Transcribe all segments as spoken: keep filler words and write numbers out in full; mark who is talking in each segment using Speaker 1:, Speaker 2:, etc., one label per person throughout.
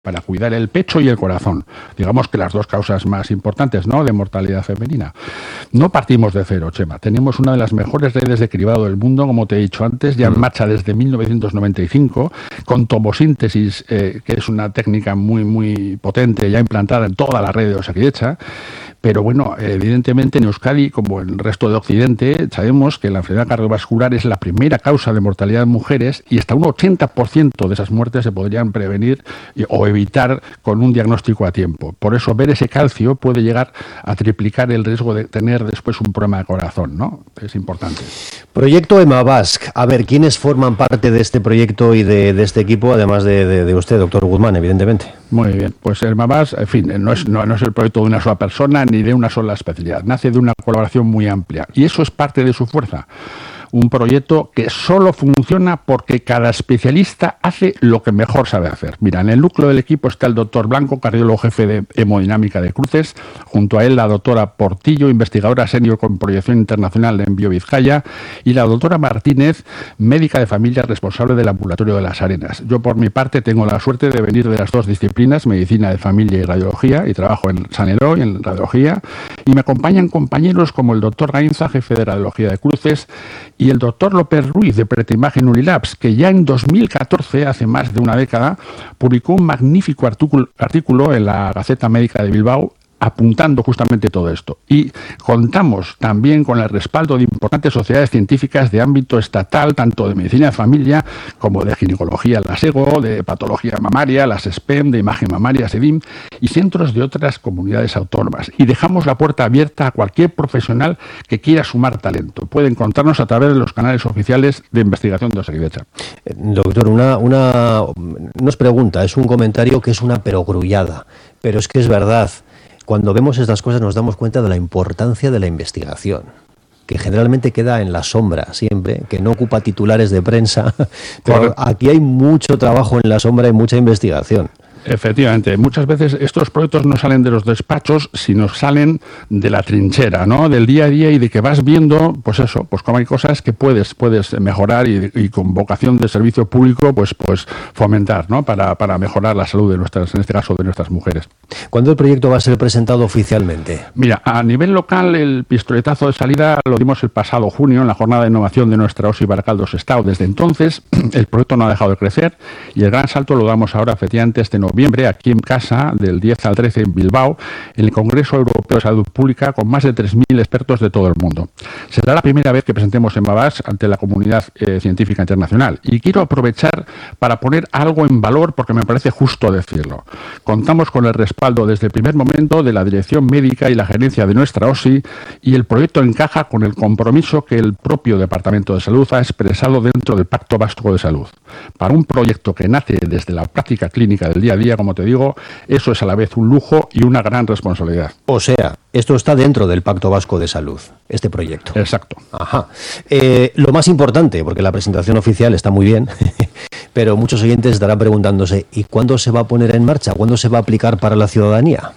Speaker 1: para cuidar el pecho y el corazón. Digamos que las dos causas más importantes, ¿no?, de mortalidad femenina. No partimos de cero, Chema. Tenemos una de las mejores redes de cribado del mundo, como te he dicho antes, ya en marcha desde mil novecientos noventa y cinco, con tomosíntesis, eh, que es una técnica muy, muy potente, ya implantada en toda la red de Osakidetza. Pero bueno, evidentemente en Euskadi, como en el resto de Occidente, sabemos que la enfermedad cardiovascular es la primera causa de mortalidad en mujeres y hasta un ochenta por ciento de esas muertes se podrían prevenir o evitar con un diagnóstico a tiempo. Por eso ver ese calcio puede llegar a triplicar el riesgo de tener después un problema de corazón, ¿no? Es importante.
Speaker 2: Proyecto EMAVASC. A ver, ¿quiénes forman parte de este proyecto y de, de este equipo, además de, de, de usted, doctor Guzmán, evidentemente?
Speaker 1: Muy bien, pues el EMAVASC, en fin, no es, no, no es el proyecto de una sola persona ni de una sola especialidad, nace de una colaboración muy amplia y eso es parte de su fuerza. Un proyecto que solo funciona porque cada especialista hace lo que mejor sabe hacer. Mira, en el núcleo del equipo está el doctor Blanco, cardiólogo jefe de hemodinámica de Cruces, junto a él la doctora Portillo, investigadora senior con proyección internacional en BioVizcaya, y la doctora Martínez, médica de familia responsable del ambulatorio de Las Arenas. Yo, por mi parte, tengo la suerte de venir de las dos disciplinas, medicina de familia y radiología, y trabajo en San Eloy, en radiología, y me acompañan compañeros como el doctor Gainza, jefe de radiología de Cruces, y el doctor López Ruiz, de Pretimagen Unilabs, que ya en dos mil catorce, hace más de una década, publicó un magnífico artículo, artículo en la Gaceta Médica de Bilbao, apuntando justamente todo esto. Y contamos también con el respaldo de importantes sociedades científicas de ámbito estatal, tanto de medicina de familia como de ginecología, la SEGO, de patología mamaria, las SPEM, de imagen mamaria, SEDIM, y centros de otras comunidades autónomas. Y dejamos la puerta abierta a cualquier profesional que quiera sumar talento. Pueden encontrarnos a través de los canales oficiales de investigación de Osakidetza.
Speaker 2: Doctor, una, una, no es pregunta, es un comentario que es una perogrullada, pero es que es verdad. Cuando vemos estas cosas nos damos cuenta de la importancia de la investigación, que generalmente queda en la sombra siempre, que no ocupa titulares de prensa, pero aquí hay mucho trabajo en la sombra y mucha investigación.
Speaker 1: Efectivamente, muchas veces estos proyectos no salen de los despachos, sino salen de la trinchera, ¿no?, del día a día, y de que vas viendo, pues eso, pues como hay cosas que puedes puedes mejorar y, y con vocación de servicio público, pues pues fomentar, ¿no?, para, para mejorar la salud de nuestras, en este caso, de nuestras mujeres.
Speaker 2: ¿Cuándo el proyecto va a ser presentado oficialmente?
Speaker 1: Mira, a nivel local el pistoletazo de salida lo dimos el pasado junio en la jornada de innovación de nuestra O S I Baracaldo Sestao. Desde entonces el proyecto no ha dejado de crecer y el gran salto lo damos ahora efectivamente este noviembre aquí en casa, del diez al trece en Bilbao, en el Congreso Europeo de Salud Pública, con más de tres mil expertos de todo el mundo. Será la primera vez que presentemos EMAVASC ante la comunidad eh, científica internacional y quiero aprovechar para poner algo en valor porque me parece justo decirlo. Contamos con el respaldo desde el primer momento de la dirección médica y la gerencia de nuestra O S I y el proyecto encaja con el compromiso que el propio Departamento de Salud ha expresado dentro del Pacto Vasco de Salud. Para un proyecto que nace desde la práctica clínica del día a día, como te digo, eso es a la vez un lujo y una gran responsabilidad.
Speaker 2: O sea, esto está dentro del Pacto Vasco de Salud, este proyecto.
Speaker 1: Exacto.
Speaker 2: Ajá. Eh, lo más importante, porque la presentación oficial está muy bien, pero muchos oyentes estarán preguntándose, ¿y cuándo se va a poner en marcha? ¿Cuándo se va a aplicar para la ciudadanía?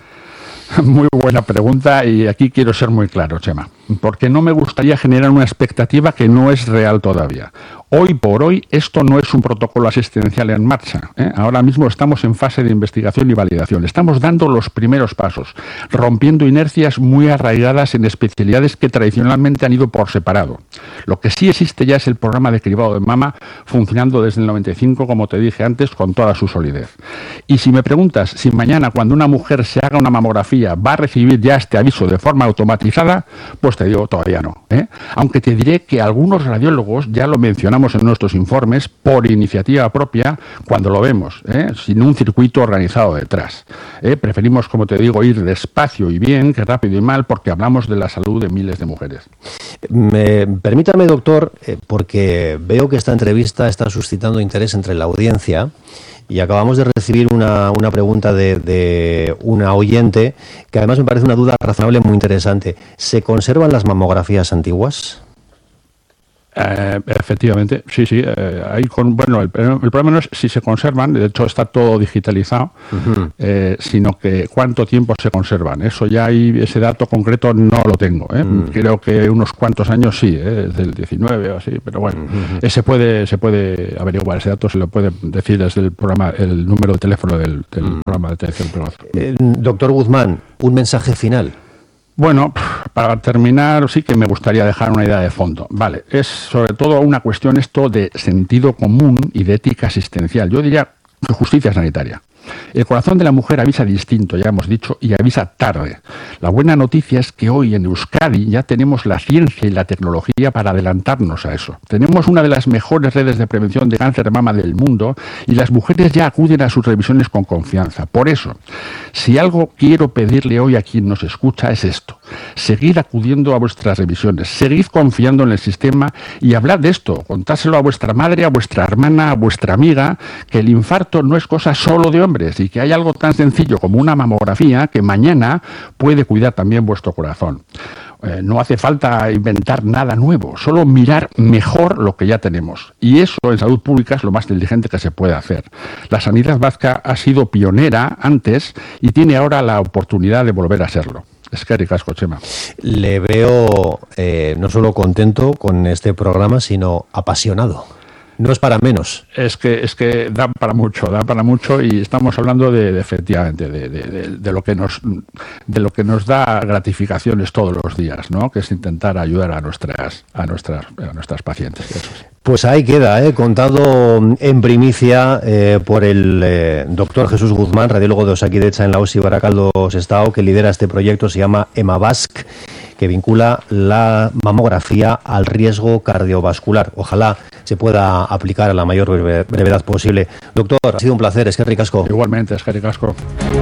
Speaker 1: Muy buena pregunta y aquí quiero ser muy claro, Chema, porque no me gustaría generar una expectativa que no es real todavía. Hoy por hoy esto no es un protocolo asistencial en marcha, ¿eh? Ahora mismo estamos en fase de investigación y validación. Estamos dando los primeros pasos, rompiendo inercias muy arraigadas en especialidades que tradicionalmente han ido por separado. Lo que sí existe ya es el programa de cribado de mama funcionando desde el noventa y cinco, como te dije antes, con toda su solidez. Y si me preguntas si mañana cuando una mujer se haga una mamografía va a recibir ya este aviso de forma automatizada, pues te digo todavía no, ¿eh? Aunque te diré que algunos radiólogos ya lo mencionamos en nuestros informes por iniciativa propia cuando lo vemos, ¿eh?, sin un circuito organizado detrás. ¿eh? Preferimos, como te digo, ir despacio y bien que rápido y mal porque hablamos de la salud de miles de mujeres.
Speaker 2: Me, permítame, doctor, eh, porque veo que esta entrevista está suscitando interés entre la audiencia y acabamos de recibir una, una pregunta de, de una oyente que además me parece una duda razonable muy interesante. ¿Se conservan las mamografías antiguas?
Speaker 1: Eh, efectivamente, sí, sí. Eh, hay con, bueno, el, el problema no es si se conservan, de hecho está todo digitalizado, uh-huh. eh, sino que cuánto tiempo se conservan. Eso ya hay, ese dato concreto no lo tengo. ¿eh? Uh-huh. Creo que unos cuantos años sí, ¿eh? desde el diecinueve o así, pero bueno, uh-huh. ese puede, se puede averiguar, ese dato se lo puede decir desde el programa, el número de teléfono del, del uh-huh. programa de televisión.
Speaker 2: Eh, doctor Guzmán, un mensaje final.
Speaker 1: Bueno, para terminar, sí que me gustaría dejar una idea de fondo. Vale, es sobre todo una cuestión esto de sentido común y de ética asistencial. Yo diría de justicia sanitaria. El corazón de la mujer avisa distinto, ya hemos dicho, y avisa tarde. La buena noticia es que hoy en Euskadi ya tenemos la ciencia y la tecnología para adelantarnos a eso. Tenemos una de las mejores redes de prevención de cáncer de mama del mundo y las mujeres ya acuden a sus revisiones con confianza. Por eso, si algo quiero pedirle hoy a quien nos escucha es esto. Seguid acudiendo a vuestras revisiones, seguid confiando en el sistema y hablad de esto. Contárselo a vuestra madre, a vuestra hermana, a vuestra amiga, que el infarto no es cosa solo de hombres y que hay algo tan sencillo como una mamografía que mañana puede cuidar también vuestro corazón. Eh, no hace falta inventar nada nuevo, solo mirar mejor lo que ya tenemos. Y eso en salud pública es lo más inteligente que se puede hacer. La sanidad vasca ha sido pionera antes y tiene ahora la oportunidad de volver a serlo. Es que ricasco, Chema.
Speaker 2: Le veo eh, no solo contento con este programa, sino apasionado. No es para menos.
Speaker 1: Es que es que da para mucho, da para mucho y estamos hablando de, de efectivamente de, de, de, de lo que nos de lo que nos da gratificaciones todos los días, ¿no? Que es intentar ayudar a nuestras a nuestras a nuestras pacientes. Eso sí.
Speaker 2: Pues ahí queda, ¿eh? Contado en primicia eh, por el eh, doctor Jesús Guzmán, radiólogo de Osakidetza en la O S I Barakaldo Sestao, que lidera este proyecto, se llama EMAVASC, que vincula la mamografía al riesgo cardiovascular. Ojalá se pueda aplicar a la mayor brevedad posible. Doctor, ha sido un placer, es que ricasco.
Speaker 1: Igualmente, es que ricasco.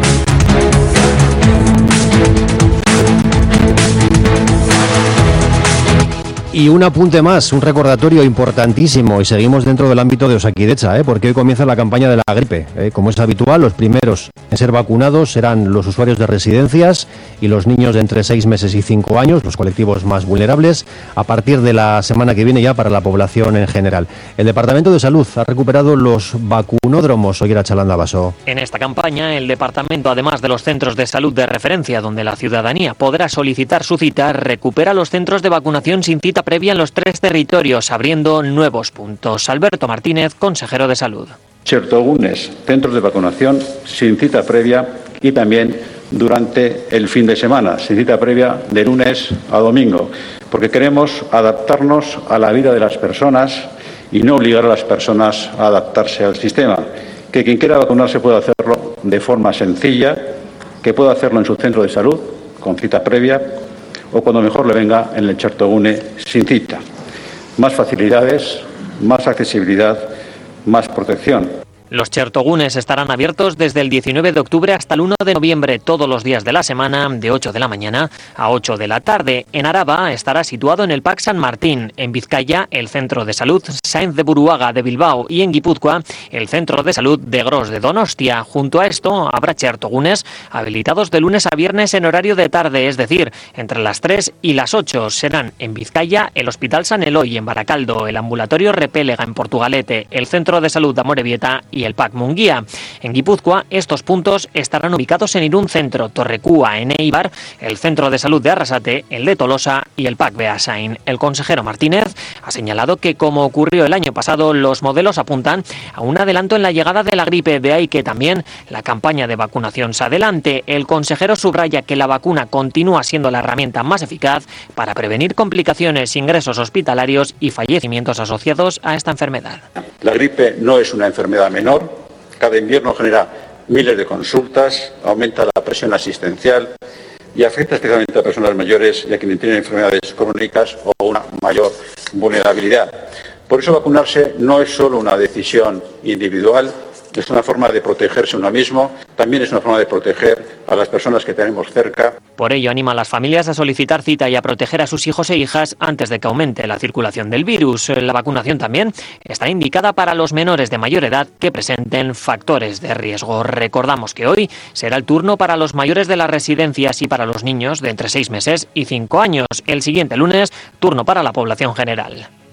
Speaker 2: Y un apunte más, un recordatorio importantísimo, y seguimos dentro del ámbito de Osakidetza, ¿eh? porque hoy comienza la campaña de la gripe. ¿eh? Como es habitual, los primeros en ser vacunados serán los usuarios de residencias y los niños de entre seis meses y cinco años, los colectivos más vulnerables, a partir de la semana que viene ya para la población en general. El Departamento de Salud ha recuperado los vacunódromos. Oguera Chalanda Baso.
Speaker 3: En esta campaña, el departamento, además de los centros de salud de referencia donde la ciudadanía podrá solicitar su cita, recupera los centros de vacunación sin cita previa en los tres territorios, abriendo nuevos puntos. Alberto Martínez, consejero de Salud.
Speaker 4: Chertogunes, centros de vacunación sin cita previa y también durante el fin de semana, sin cita previa de lunes a domingo, porque queremos adaptarnos a la vida de las personas y no obligar a las personas a adaptarse al sistema. Que quien quiera vacunarse pueda hacerlo de forma sencilla, que pueda hacerlo en su centro de salud con cita previa o cuando mejor le venga en el Chertogune sin cita. Más facilidades, más accesibilidad, más protección.
Speaker 3: Los chertogunes estarán abiertos desde el diecinueve de octubre hasta el uno de noviembre, todos los días de la semana, de ocho de la mañana a ocho de la tarde. En Araba estará situado en el P A C San Martín, en Vizcaya el Centro de Salud Sáenz de Buruaga de Bilbao y en Guipúzcoa el Centro de Salud de Gros de Donostia. Junto a esto habrá chertogunes habilitados de lunes a viernes en horario de tarde, es decir, entre las tres y las ocho. Serán en Vizcaya el Hospital San Eloy en Baracaldo, el Ambulatorio Repélega en Portugalete, el Centro de Salud de Amorebieta y el P A C Munguía. En Guipúzcoa, estos puntos estarán ubicados en Irún Centro, Torrecúa en Eibar, el Centro de Salud de Arrasate, el de Tolosa y el P A C Beasain. El consejero Martínez ha señalado que, como ocurrió el año pasado, los modelos apuntan a un adelanto en la llegada de la gripe, de ahí que también la campaña de vacunación se adelante. El consejero subraya que la vacuna continúa siendo la herramienta más eficaz para prevenir complicaciones, ingresos hospitalarios y fallecimientos asociados a esta enfermedad.
Speaker 4: La gripe no es una enfermedad menor. Cada invierno genera miles de consultas, aumenta la presión asistencial y afecta especialmente a personas mayores y a quienes tienen enfermedades crónicas o una mayor vulnerabilidad. Por eso vacunarse no es solo una decisión individual, es una forma de protegerse uno mismo, también es una forma de proteger a las personas que tenemos cerca.
Speaker 3: Por ello anima a las familias a solicitar cita y a proteger a sus hijos e hijas antes de que aumente la circulación del virus. La vacunación también está indicada para los menores de mayor edad que presenten factores de riesgo. Recordamos que hoy será el turno para los mayores de las residencias y para los niños de entre seis meses y cinco años. El siguiente lunes, turno para la población general.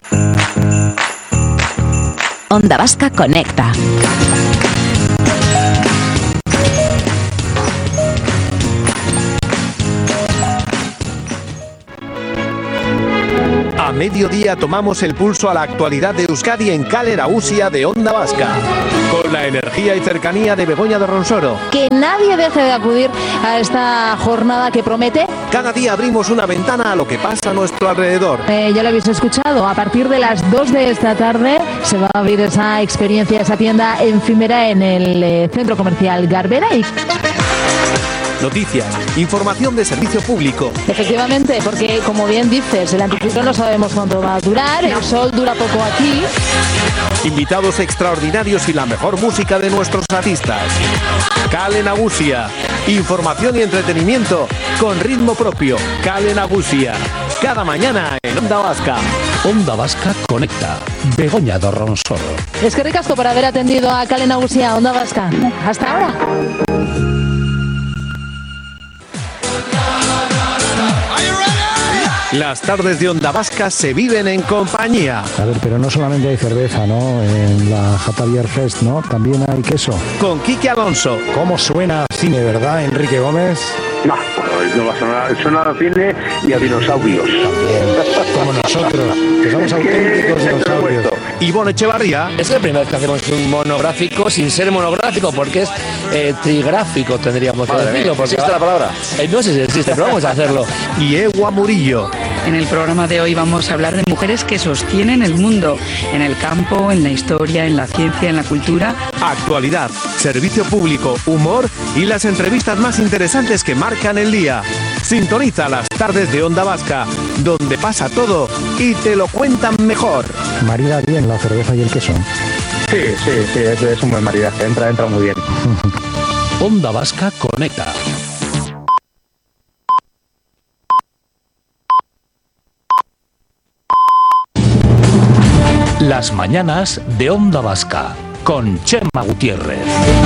Speaker 5: Onda Vasca Conecta.
Speaker 6: A mediodía tomamos el pulso a la actualidad de Euskadi en Kale Nagusia de Onda Vasca, con la energía y cercanía de Begoña de Ronsoro.
Speaker 7: Que nadie deje de acudir a esta jornada que promete.
Speaker 6: Cada día abrimos una ventana a lo que pasa a nuestro alrededor.
Speaker 7: Eh, ya lo habéis escuchado, a partir de las dos de esta tarde se va a abrir esa experiencia, esa tienda efímera en el eh, centro comercial Garbera. Y...
Speaker 6: noticias, información de servicio público.
Speaker 7: Efectivamente, porque como bien dices, el anticiclón no sabemos cuánto va a durar, el sol dura poco aquí.
Speaker 6: Invitados extraordinarios y la mejor música de nuestros artistas. Kale Nagusia, información y entretenimiento con ritmo propio. Kale Nagusia, cada mañana en Onda Vasca.
Speaker 8: Onda Vasca Conecta. Begoña de Ronsoro.
Speaker 7: Es que ricasco por haber atendido a Kale Nagusia, Onda Vasca. Hasta ahora.
Speaker 6: Las tardes de Onda Vasca se viven en compañía.
Speaker 9: A ver, pero no solamente hay cerveza, ¿no? En la Jatavier Fest, ¿no? También hay queso.
Speaker 6: Con Quique Alonso.
Speaker 9: ¿Cómo suena cine, verdad, Enrique Gómez?
Speaker 10: No, no va a sonar, suena a cine y a dinosaurios.
Speaker 9: También, como nosotros, que somos auténticos dinosaurios.
Speaker 6: Ivonne Echevarría.
Speaker 11: Es la primera vez que hacemos un monográfico sin ser monográfico, porque es eh, trigráfico, tendríamos que
Speaker 10: Madre
Speaker 11: decirlo.
Speaker 10: mía, ¿existe la palabra?
Speaker 11: Eh, no sé si existe, pero vamos a hacerlo.
Speaker 6: Y Ewa Murillo.
Speaker 12: En el programa de hoy vamos a hablar de mujeres que sostienen el mundo, en el campo, en la historia, en la ciencia, en la cultura.
Speaker 6: Actualidad, servicio público, humor y las entrevistas más interesantes que marcan el día. Sintoniza las tardes de Onda Vasca, donde pasa todo y te lo cuentan mejor.
Speaker 9: Marida bien la cerveza y el queso.
Speaker 10: Sí, sí, sí, es, es un buen maridaje, entra, entra muy bien.
Speaker 8: Onda Vasca Conecta. Las mañanas de Onda Vasca con Chema Gutiérrez.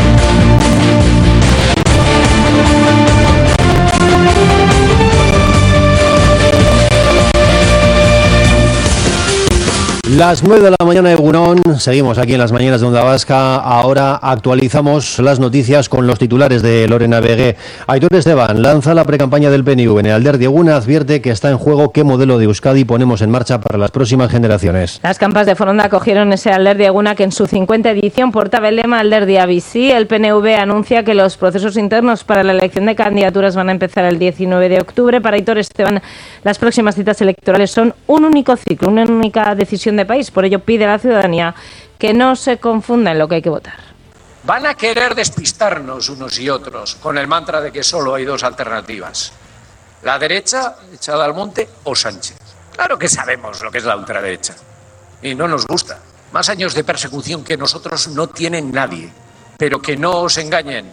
Speaker 2: Las nueve de la mañana de Egunon, seguimos aquí en las mañanas de Onda Vasca. Ahora actualizamos las noticias con los titulares de Lorena Begué. Aitor Esteban lanza la precampaña del P N V en el Alderdi Eguna, advierte que está en juego qué modelo de Euskadi ponemos en marcha para las próximas generaciones.
Speaker 13: Las campas de Foronda acogieron ese Alderdi Eguna que en su cincuenta edición portaba el lema Alderdi Bizi. El P N V anuncia que los procesos internos para la elección de candidaturas van a empezar el diecinueve de octubre. Para Aitor Esteban, las próximas citas electorales son un único ciclo, una única decisión de país. Por ello pide a la ciudadanía que no se confunda en lo que hay que votar.
Speaker 14: Van a querer despistarnos unos y otros con el mantra de que solo hay dos alternativas: la derecha echada al monte o Sánchez. Claro que sabemos lo que es la ultraderecha y no nos gusta. Más años de persecución que nosotros no tienen nadie, pero que no os engañen.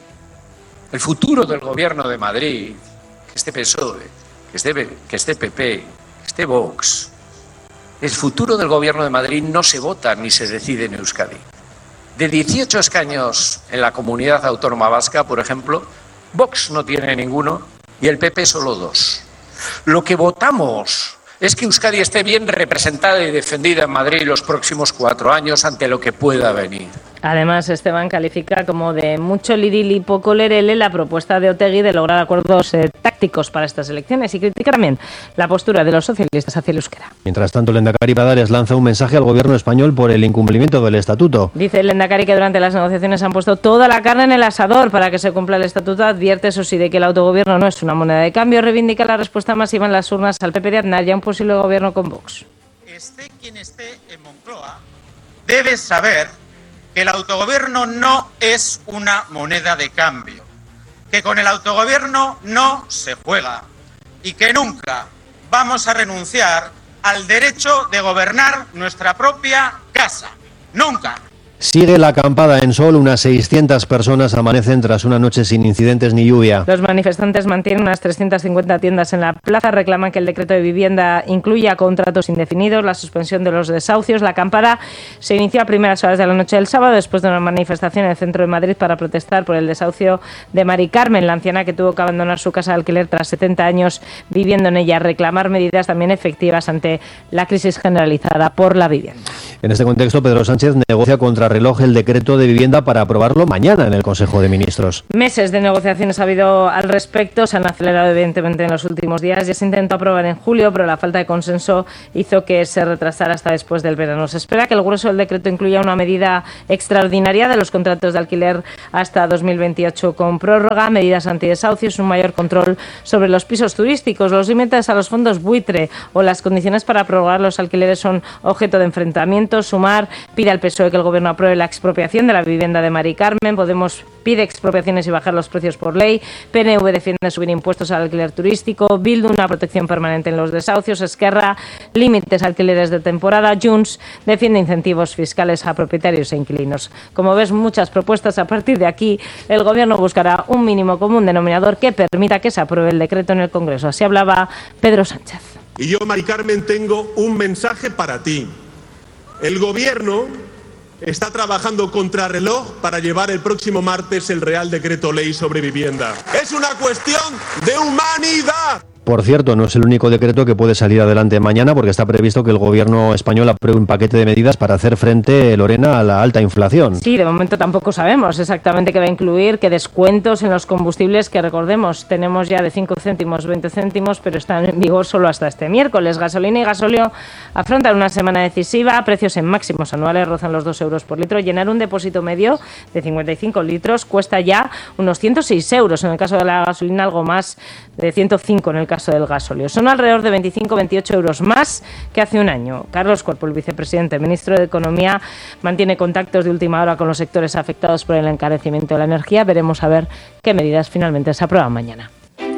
Speaker 14: El futuro del gobierno de Madrid, que esté P S O E, que esté, que esté P P, que esté Vox, el futuro del gobierno de Madrid no se vota ni se decide en Euskadi. De dieciocho escaños en la comunidad autónoma vasca, por ejemplo, Vox no tiene ninguno y el P P solo dos. Lo que votamos es que Euskadi esté bien representada y defendida en Madrid los próximos cuatro años ante lo que pueda venir.
Speaker 13: Además, Esteban califica como de mucho liril y poco lerele la propuesta de Otegi de lograr acuerdos eh, tácticos para estas elecciones y critica también la postura de los socialistas hacia el euskera.
Speaker 2: Mientras tanto, el Lehendakari Badares lanza un mensaje al gobierno español por el incumplimiento del estatuto.
Speaker 13: Dice el Lehendakari que durante las negociaciones han puesto toda la carne en el asador para que se cumpla el estatuto. Advierte, eso sí, de que el autogobierno no es una moneda de cambio. Reivindica la respuesta masiva en las urnas al P P de Aznar y a un posible gobierno con Vox.
Speaker 15: Esté quien esté en Moncloa, debe saber que el autogobierno no es una moneda de cambio, que con el autogobierno no se juega y que nunca vamos a renunciar al derecho de gobernar nuestra propia casa. Nunca.
Speaker 2: Sigue la acampada en Sol, unas seiscientas personas amanecen tras una noche sin incidentes ni lluvia.
Speaker 13: Los manifestantes mantienen unas trescientas cincuenta tiendas en la plaza, reclaman que el decreto de vivienda incluya contratos indefinidos, la suspensión de los desahucios. La acampada se inició a primeras horas de la noche del sábado después de una manifestación en el centro de Madrid para protestar por el desahucio de Mari Carmen, la anciana que tuvo que abandonar su casa de alquiler tras setenta años viviendo en ella, reclamar medidas también efectivas ante la crisis generalizada por la vivienda.
Speaker 2: En este contexto, Pedro Sánchez negocia contra reloj el decreto de vivienda para aprobarlo mañana en el Consejo de Ministros.
Speaker 13: Meses de negociaciones ha habido al respecto, se han acelerado evidentemente en los últimos días. Ya se intentó aprobar en julio, pero la falta de consenso hizo que se retrasara hasta después del verano. Se espera que el grueso del decreto incluya una medida extraordinaria de los contratos de alquiler hasta dos mil veintiocho con prórroga, medidas antidesahucios, un mayor control sobre los pisos turísticos, los límites a los fondos buitre o las condiciones para prorrogar los alquileres son objeto de enfrentamientos. Sumar pide al P S O E que el Gobierno apruebe la expropiación de la vivienda de Mari Carmen. Podemos pide expropiaciones y bajar los precios por ley. P N V defiende subir impuestos al alquiler turístico. Bildu una protección permanente en los desahucios. Esquerra límites a alquileres de temporada. Junts defiende incentivos fiscales a propietarios e inquilinos. Como ves, muchas propuestas. A partir de aquí, el Gobierno buscará un mínimo común denominador que permita que se apruebe el decreto en el Congreso. Así hablaba Pedro Sánchez.
Speaker 16: Y yo, Mari Carmen, tengo un mensaje para ti. El Gobierno está trabajando contrarreloj para llevar el próximo martes el Real Decreto Ley sobre vivienda. Es una cuestión de humanidad.
Speaker 2: Por cierto, no es el único decreto que puede salir adelante mañana, porque está previsto que el Gobierno español apruebe un paquete de medidas para hacer frente, Lorena, a la alta inflación.
Speaker 13: Sí, de momento tampoco sabemos exactamente qué va a incluir, qué descuentos en los combustibles, que recordemos, tenemos ya de cinco céntimos, veinte céntimos, pero están en vigor solo hasta este miércoles. Gasolina y gasóleo afrontan una semana decisiva, precios en máximos anuales rozan los dos euros por litro. Llenar un depósito medio de cincuenta y cinco litros cuesta ya unos ciento seis euros, en el caso de la gasolina algo más de ciento cinco en el caso del gasóleo. Son alrededor de veinticinco a veintiocho euros más que hace un año. Carlos Cuerpo, el vicepresidente, ministro de Economía, mantiene contactos de última hora con los sectores afectados por el encarecimiento de la energía. Veremos a ver qué medidas finalmente se aprueban mañana.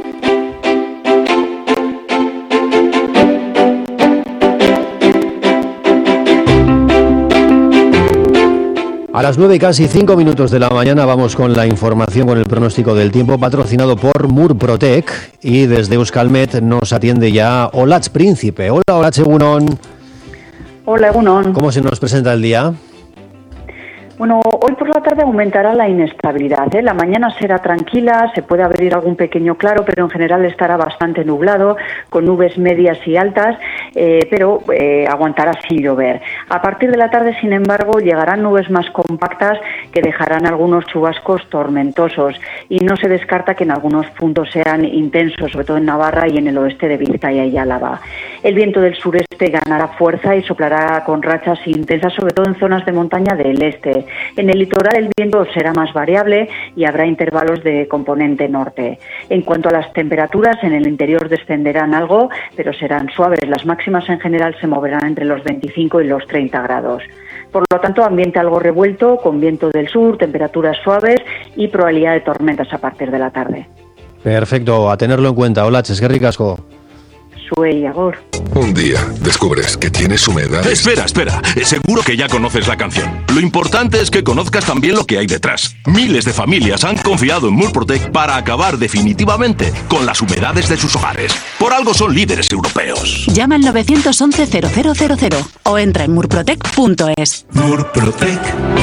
Speaker 2: A las nueve y casi cinco minutos de la mañana vamos con la información, con el pronóstico del tiempo, patrocinado por Murprotec, y desde Euskalmet nos atiende ya Olatz Príncipe. Hola, Olatz, Egunon.
Speaker 17: Hola, Egunon.
Speaker 2: ¿Cómo se nos presenta el día?
Speaker 17: Bueno, hoy por la tarde aumentará la inestabilidad, ¿eh? La mañana será tranquila, se puede abrir algún pequeño claro, pero en general estará bastante nublado, con nubes medias y altas, eh, pero eh, aguantará sin llover. A partir de la tarde, sin embargo, llegarán nubes más compactas que dejarán algunos chubascos tormentosos, y no se descarta que en algunos puntos sean intensos, sobre todo en Navarra y en el oeste de Vizcaya y Álava. El viento del sureste ganará fuerza y soplará con rachas intensas, sobre todo en zonas de montaña del este. En el litoral el viento será más variable y habrá intervalos de componente norte. En cuanto a las temperaturas, en el interior descenderán algo, pero serán suaves. Las máximas en general se moverán entre los veinticinco y los treinta grados. Por lo tanto, ambiente algo revuelto, con viento del sur, temperaturas suaves y probabilidad de tormentas a partir de la tarde.
Speaker 2: Perfecto, a tenerlo en cuenta. Hola, eskerrik asko.
Speaker 17: Suey, agor.
Speaker 18: Un día descubres que tienes humedad.
Speaker 19: Espera, espera. Seguro que ya conoces la canción. Lo importante es que conozcas también lo que hay detrás. Miles de familias han confiado en Murprotec para acabar definitivamente con las humedades de sus hogares. Por algo son líderes europeos.
Speaker 5: Llama al nueve once cero cero cero cero o entra en murprotec punto es.
Speaker 19: Murprotec.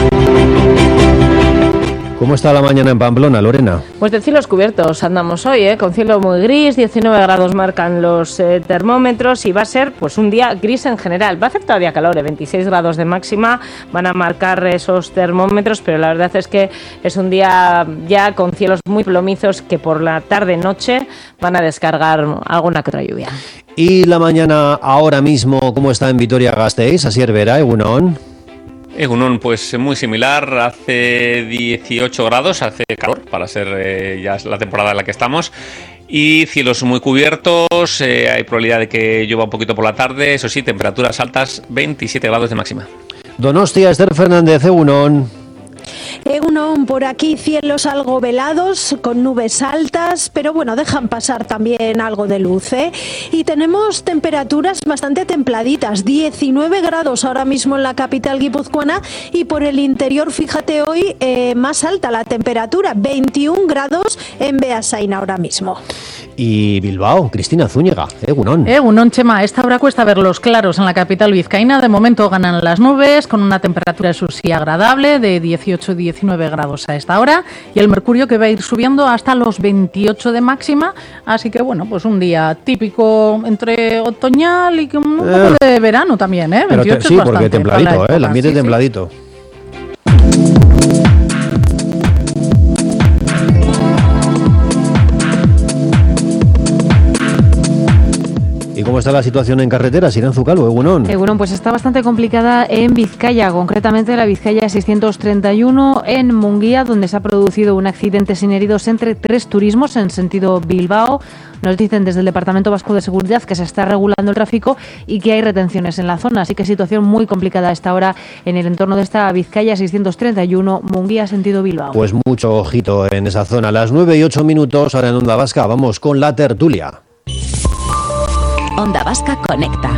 Speaker 2: ¿Cómo está la mañana en Pamplona, Lorena?
Speaker 13: Pues de cielos cubiertos andamos hoy, ¿eh? Con cielo muy gris, diecinueve grados marcan los eh, termómetros, y va a ser pues un día gris en general. Va a hacer todavía calor, ¿eh? veintiséis grados de máxima, van a marcar esos termómetros, pero la verdad es que es un día ya con cielos muy plomizos que por la tarde-noche van a descargar alguna que otra lluvia.
Speaker 2: Y la mañana ahora mismo, ¿cómo está en Vitoria-Gasteiz? Así Hervera, Egunon.
Speaker 20: Egunon, pues muy similar, hace dieciocho grados, hace calor para ser eh, ya la temporada en la que estamos, y cielos muy cubiertos, eh, hay probabilidad de que llueva un poquito por la tarde, eso sí, temperaturas altas, veintisiete grados de máxima.
Speaker 2: Donostia, Esther Fernández, Egunon.
Speaker 21: Egunon, por aquí cielos algo velados, con nubes altas, pero bueno, dejan pasar también algo de luz, ¿eh? Y tenemos temperaturas bastante templaditas, diecinueve grados ahora mismo en la capital guipuzcoana, y por el interior, fíjate hoy, eh, más alta la temperatura, veintiún grados en Beasain ahora mismo.
Speaker 2: Y Bilbao, Cristina Zúñiga, Egunon.
Speaker 22: Egunon, Chema, a esta hora cuesta ver los claros en la capital vizcaína. De momento ganan las nubes, con una temperatura, eso sí, agradable, de dieciocho a diecinueve grados a esta hora, y el mercurio que va a ir subiendo hasta los veintiocho de máxima, así que bueno, pues un día típico entre otoñal y un poco
Speaker 2: Eh.
Speaker 22: de verano también, ¿eh?
Speaker 2: Pero te,
Speaker 22: veintiocho
Speaker 2: sí,
Speaker 22: es
Speaker 2: porque
Speaker 22: bastante
Speaker 2: templadito,
Speaker 22: para la
Speaker 2: ¿eh? El
Speaker 22: época,
Speaker 2: ambiente
Speaker 22: sí, sí.
Speaker 2: templadito. ¿Y cómo está la situación en carreteras, Irán Zucalo, Egunon?
Speaker 23: Egunon, pues está bastante complicada en Vizcaya, concretamente la Vizcaya seiscientos treinta y uno en Munguía, donde se ha producido un accidente sin heridos entre tres turismos en sentido Bilbao. Nos dicen desde el Departamento Vasco de Seguridad que se está regulando el tráfico y que hay retenciones en la zona, así que situación muy complicada a esta hora en el entorno de esta Vizcaya seiscientos treinta y uno, Munguía sentido Bilbao.
Speaker 2: Pues mucho ojito en esa zona. Las nueve y ocho minutos, ahora en Onda Vasca, vamos con la tertulia.
Speaker 5: Onda Vasca Conecta.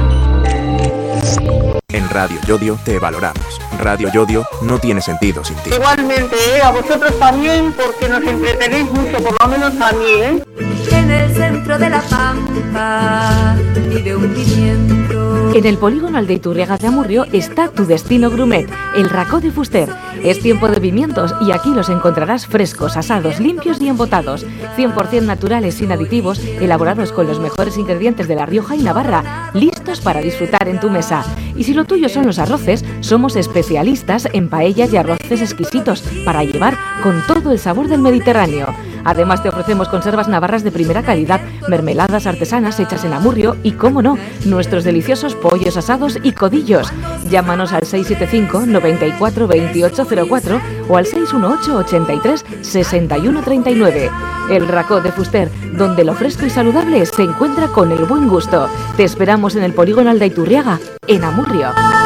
Speaker 24: En Radio Yodio te valoramos. Radio Yodio no tiene sentido sin ti.
Speaker 25: Igualmente, ¿eh? A vosotros también, porque nos entretenéis mucho, por lo menos a mí, ¿eh?
Speaker 26: En el centro de la pampa vive un pimiento.
Speaker 27: En el polígono Aldeiturriaga de Amurrio está tu destino Grumet, el Racó de Fuster. Es tiempo de pimientos y aquí los encontrarás frescos, asados, limpios y embotados. cien por ciento naturales, sin aditivos, elaborados con los mejores ingredientes de La Rioja y Navarra, listos para disfrutar en tu mesa. Y si lo tuyo son los arroces, somos especialistas en paellas y arroces exquisitos para llevar con todo el sabor del Mediterráneo. Además te ofrecemos conservas navarras de primera calidad, mermeladas artesanas hechas en Amurrio y, cómo no, nuestros deliciosos pollos asados y codillos. Llámanos al seis siete cinco, noventa y cuatro, veintiocho cero cuatro o al seis uno ocho, ochenta y tres, sesenta y uno treinta y nueve. El Racó de Fuster, donde lo fresco y saludable se encuentra con el buen gusto. Te esperamos en el polígono Aldeiturriaga, en Amurrio.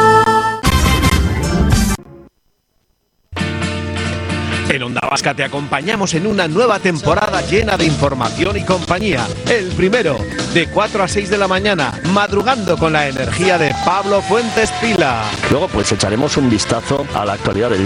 Speaker 6: En Onda Vasca te acompañamos en una nueva temporada llena de información y compañía. El primero, de cuatro a seis de la mañana, madrugando con la energía de Pablo Fuentes Pila.
Speaker 28: Luego pues echaremos un vistazo a la actualidad del